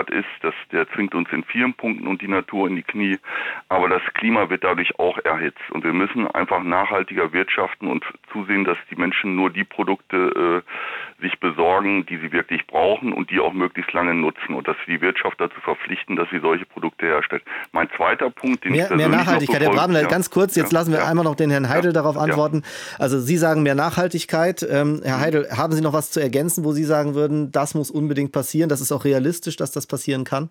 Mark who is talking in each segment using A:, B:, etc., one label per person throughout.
A: Grad ist, der zwingt uns in vielen Punkten und die Natur in die Knie. Aber das Klima wird dadurch auch erhitzt. Und wir müssen einfach nachhaltiger wirtschaften und zusehen, dass die Menschen nur die Produkte sich besorgen, die sie wirklich brauchen und die auch möglichst lange nutzen. Und dass wir die Wirtschaft dazu verpflichten, dass sie solche Produkte herstellt. Mein zweiter Punkt, den ich persönlich
B: mehr Nachhaltigkeit. Herr Brabenl, ganz kurz, jetzt lassen wir einmal noch den Herrn Heidel darauf antworten. Also Sie sagen mehr Nachhaltigkeit. Herr Heidel, haben Sie noch was zu ergänzen, wo Sie sagen würden, das muss unbedingt passieren, das ist auch realistisch, dass das passieren kann?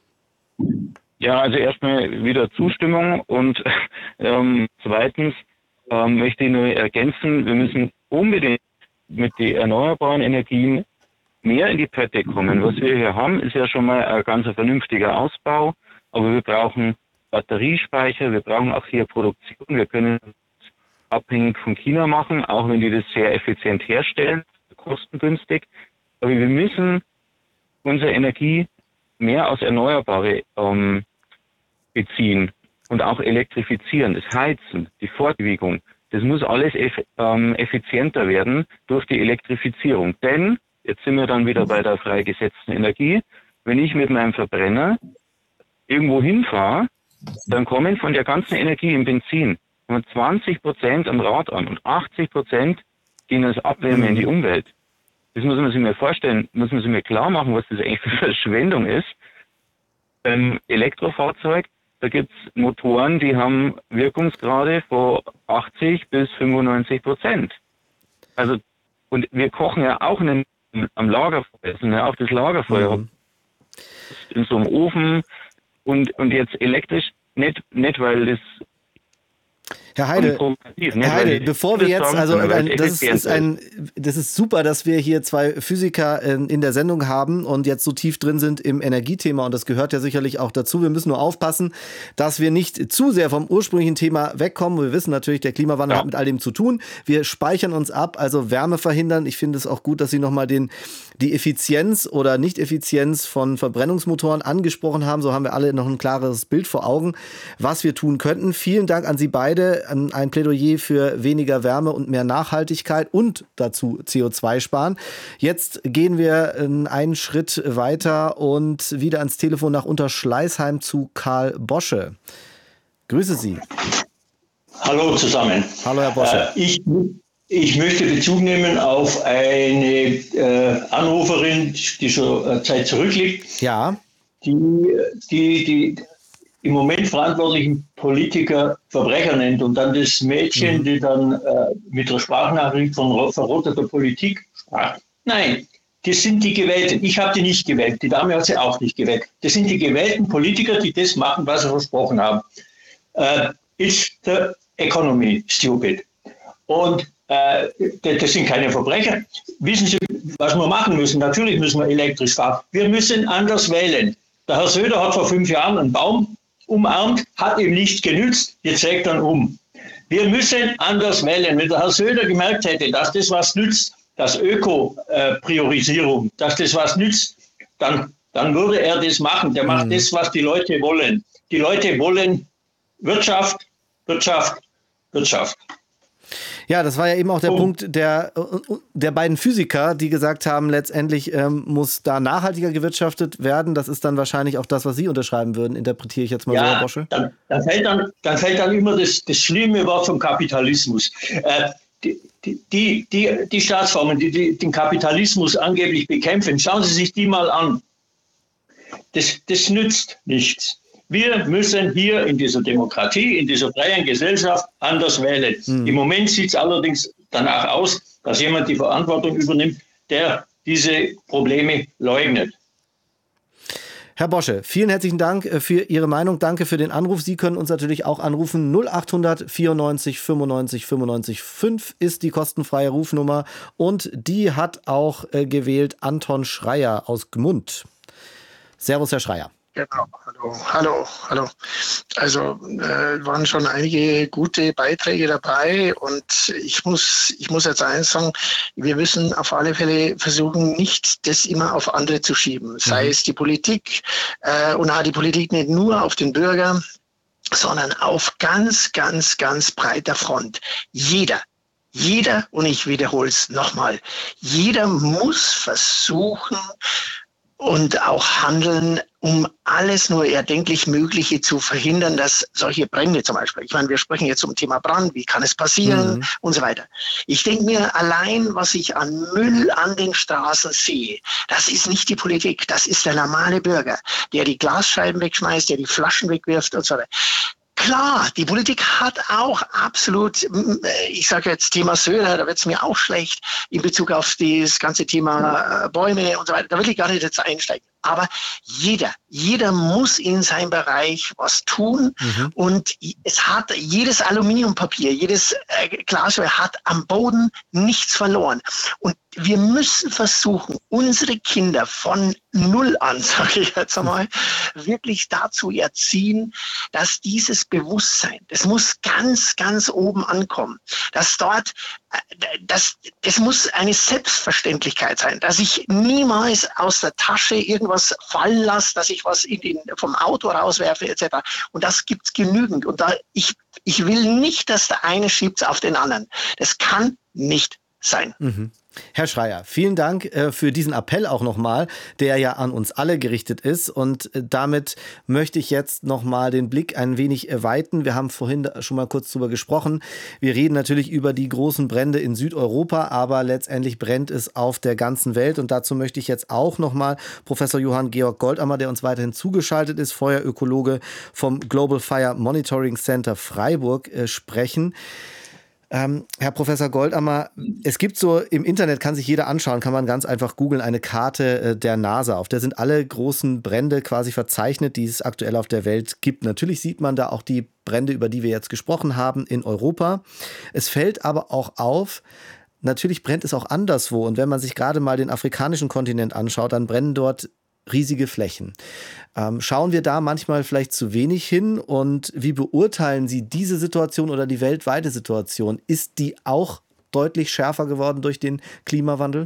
C: Ja, also erstmal wieder Zustimmung und zweitens möchte ich nur ergänzen, wir müssen unbedingt mit den erneuerbaren Energien mehr in die Pötte kommen. Was wir hier haben, ist ja schon mal ein ganz vernünftiger Ausbau, aber wir brauchen Batteriespeicher, wir brauchen auch hier Produktion, wir können abhängig von China machen, auch wenn die das sehr effizient herstellen, kostengünstig, aber wir müssen unsere Energie mehr aus Erneuerbare beziehen und auch elektrifizieren, das Heizen, die Fortbewegung. Das muss alles effizienter werden durch die Elektrifizierung. Denn, jetzt sind wir dann wieder bei der freigesetzten Energie, wenn ich mit meinem Verbrenner irgendwo hinfahre, dann kommen von der ganzen Energie im Benzin 20% am Rad an und 80% gehen als Abwärme in die Umwelt. Das muss man sich mal vorstellen, muss man sich mal klar machen, was das eigentlich für Verschwendung ist. Beim Elektrofahrzeug, da gibt's Motoren, die haben Wirkungsgrade von 80 bis 95%. Also, und wir kochen ja auch am Lagerfeuer, sind ja auch das Lagerfeuer in so einem Ofen und jetzt elektrisch, nicht weil das
B: Herr Heidel, bevor wir jetzt, also das ist super, dass wir hier zwei Physiker in der Sendung haben und jetzt so tief drin sind im Energiethema und das gehört ja sicherlich auch dazu. Wir müssen nur aufpassen, dass wir nicht zu sehr vom ursprünglichen Thema wegkommen. Wir wissen natürlich, der Klimawandel hat mit all dem zu tun. Wir speichern uns ab, also Wärme verhindern. Ich finde es auch gut, dass Sie nochmal die Effizienz oder Nicht-Effizienz von Verbrennungsmotoren angesprochen haben. So haben wir alle noch ein klares Bild vor Augen, was wir tun könnten. Vielen Dank an Sie beide. Ein Plädoyer für weniger Wärme und mehr Nachhaltigkeit und dazu CO2 sparen. Jetzt gehen wir einen Schritt weiter und wieder ans Telefon nach Unterschleißheim zu Karl Bosche. Grüße Sie.
D: Hallo zusammen.
B: Hallo Herr Bosche.
D: Ich möchte Bezug nehmen auf eine Anruferin, die schon Zeit zurückliegt.
B: Ja.
D: Die im Moment verantwortlichen Politiker Verbrecher nennt und dann das Mädchen, die dann mit der Sprachnachricht von verrotteter Politik sprach. Nein, das sind die Gewählten. Ich habe die nicht gewählt. Die Dame hat sie auch nicht gewählt. Das sind die gewählten Politiker, die das machen, was sie versprochen haben. It's the economy stupid. Und das sind keine Verbrecher. Wissen Sie, was wir machen müssen? Natürlich müssen wir elektrisch fahren. Wir müssen anders wählen. Der Herr Söder hat vor 5 Jahren einen Baum umarmt, hat ihm nicht genützt, jetzt sägt er um. Wir müssen anders wählen. Wenn der Herr Söder gemerkt hätte, dass das was nützt, dass Öko-Priorisierung, dass das was nützt, dann würde er das machen. Der macht das, was die Leute wollen. Die Leute wollen Wirtschaft, Wirtschaft, Wirtschaft.
B: Ja, das war ja eben auch der Punkt der beiden Physiker, die gesagt haben, letztendlich muss da nachhaltiger gewirtschaftet werden. Das ist dann wahrscheinlich auch das, was Sie unterschreiben würden, interpretiere ich jetzt mal so, Herr Bosche.
D: Dann fällt dann immer das schlimme Wort vom Kapitalismus. Die Staatsformen, die den Kapitalismus angeblich bekämpfen, schauen Sie sich die mal an. Das nützt nichts. Wir müssen hier in dieser Demokratie, in dieser freien Gesellschaft anders wählen. Im Moment sieht es allerdings danach aus, dass jemand die Verantwortung übernimmt, der diese Probleme leugnet.
B: Herr Bosche, vielen herzlichen Dank für Ihre Meinung. Danke für den Anruf. Sie können uns natürlich auch anrufen. 0800 94 95 95 5 ist die kostenfreie Rufnummer. Und die hat auch gewählt Anton Schreier aus Gmund. Servus, Herr Schreier.
E: Genau, hallo. Also waren schon einige gute Beiträge dabei und ich muss jetzt eins sagen, wir müssen auf alle Fälle versuchen, nicht das immer auf andere zu schieben, sei es die Politik und auch die Politik nicht nur auf den Bürger, sondern auf ganz, ganz, ganz breiter Front. Jeder, und ich wiederhole es nochmal, jeder muss versuchen, und auch handeln, um alles nur erdenklich Mögliche zu verhindern, dass solche Brände zum Beispiel, ich meine, wir sprechen jetzt zum Thema Brand, wie kann es passieren und so weiter. Ich denke mir, allein was ich an Müll an den Straßen sehe, das ist nicht die Politik, das ist der normale Bürger, der die Glasscheiben wegschmeißt, der die Flaschen wegwirft und so weiter. Klar, die Politik hat auch absolut, ich sage jetzt Thema Söder, da wird es mir auch schlecht in Bezug auf das ganze Thema Bäume und so weiter. Da will ich gar nicht jetzt einsteigen. Aber jeder muss in seinem Bereich was tun. Und es hat jedes Aluminiumpapier, jedes Glas hat am Boden nichts verloren. Und wir müssen versuchen, unsere Kinder von null an, sage ich jetzt einmal, wirklich dazu erziehen, dass dieses Bewusstsein, das muss ganz, ganz oben ankommen, dass dort, das muss eine Selbstverständlichkeit sein, dass ich niemals aus der Tasche irgendwas fallen lasse, dass ich was vom Auto rauswerfe etc. Und das gibt's genügend. Und da ich will nicht, dass der eine schiebt auf den anderen. Das kann nicht sein.
B: Herr Schreyer, vielen Dank für diesen Appell auch nochmal, der ja an uns alle gerichtet ist. Und damit möchte ich jetzt nochmal den Blick ein wenig weiten. Wir haben vorhin schon mal kurz drüber gesprochen. Wir reden natürlich über die großen Brände in Südeuropa, aber letztendlich brennt es auf der ganzen Welt. Und dazu möchte ich jetzt auch nochmal Professor Johann Georg Goldammer, der uns weiterhin zugeschaltet ist, Feuerökologe vom Global Fire Monitoring Center Freiburg, sprechen. Herr Professor Goldammer, es gibt so im Internet, kann sich jeder anschauen, kann man ganz einfach googeln, eine Karte der NASA. Auf der sind alle großen Brände quasi verzeichnet, die es aktuell auf der Welt gibt. Natürlich sieht man da auch die Brände, über die wir jetzt gesprochen haben, in Europa. Es fällt aber auch auf, natürlich brennt es auch anderswo. Und wenn man sich gerade mal den afrikanischen Kontinent anschaut, dann brennen dort riesige Flächen. Schauen wir da manchmal vielleicht zu wenig hin und wie beurteilen Sie diese Situation oder die weltweite Situation? Ist die auch deutlich schärfer geworden durch den Klimawandel?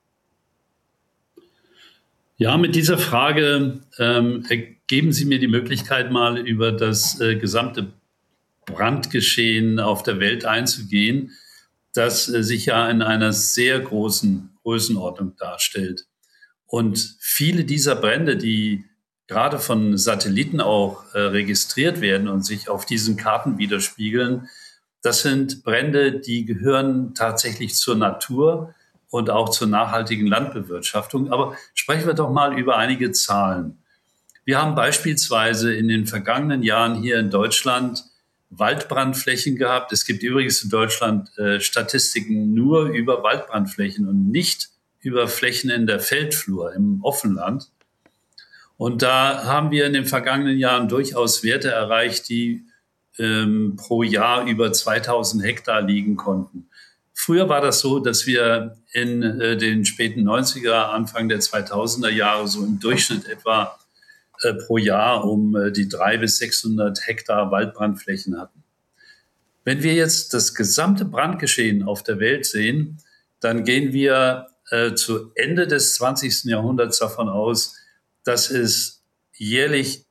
F: Ja, mit dieser Frage geben Sie mir die Möglichkeit, mal über das gesamte Brandgeschehen auf der Welt einzugehen, das sich ja in einer sehr großen Größenordnung darstellt. Und viele dieser Brände, die gerade von Satelliten auch registriert werden und sich auf diesen Karten widerspiegeln, das sind Brände, die gehören tatsächlich zur Natur und auch zur nachhaltigen Landbewirtschaftung. Aber sprechen wir doch mal über einige Zahlen. Wir haben beispielsweise in den vergangenen Jahren hier in Deutschland Waldbrandflächen gehabt. Es gibt übrigens in Deutschland Statistiken nur über Waldbrandflächen und nicht über Flächen in der Feldflur, im Offenland. Und da haben wir in den vergangenen Jahren durchaus Werte erreicht, die pro Jahr über 2000 Hektar liegen konnten. Früher war das so, dass wir in den späten 90er, Anfang der 2000er Jahre so im Durchschnitt etwa pro Jahr um die 300 bis 600 Hektar Waldbrandflächen hatten. Wenn wir jetzt das gesamte Brandgeschehen auf der Welt sehen, dann gehen wir zu Ende des 20. Jahrhunderts davon aus, dass es jährlich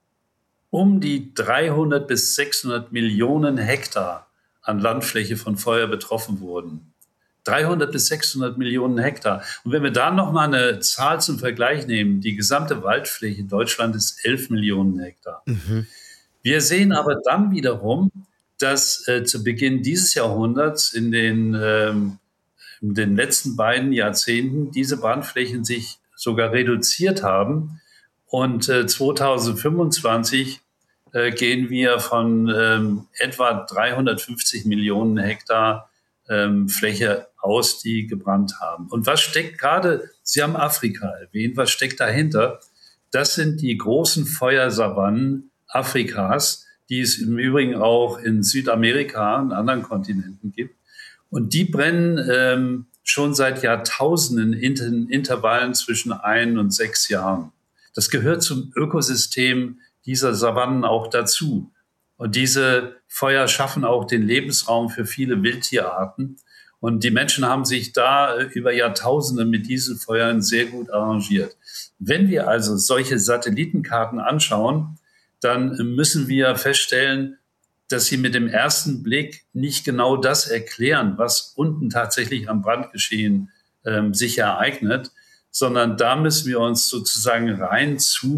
F: um die 300 bis 600 Millionen Hektar an Landfläche von Feuer betroffen wurden. 300 bis 600 Millionen Hektar. Und wenn wir da nochmal eine Zahl zum Vergleich nehmen, die gesamte Waldfläche in Deutschland ist 11 Millionen Hektar. Wir sehen aber dann wiederum, dass zu Beginn dieses Jahrhunderts in den letzten beiden Jahrzehnten diese Brandflächen sich sogar reduziert haben. Und 2025 gehen wir von etwa 350 Millionen Hektar Fläche aus, die gebrannt haben. Und was steckt gerade, Sie haben Afrika erwähnt, was steckt dahinter? Das sind die großen Feuersavannen Afrikas, die es im Übrigen auch in Südamerika und anderen Kontinenten gibt. Und die brennen schon seit Jahrtausenden in Intervallen zwischen 1 und 6 Jahren. Das gehört zum Ökosystem dieser Savannen auch dazu. Und diese Feuer schaffen auch den Lebensraum für viele Wildtierarten. Und die Menschen haben sich da über Jahrtausende mit diesen Feuern sehr gut arrangiert. Wenn wir also solche Satellitenkarten anschauen, dann müssen wir feststellen, dass sie mit dem ersten Blick nicht genau das erklären, was unten tatsächlich am Brandgeschehen sich ereignet, sondern da müssen wir uns sozusagen rein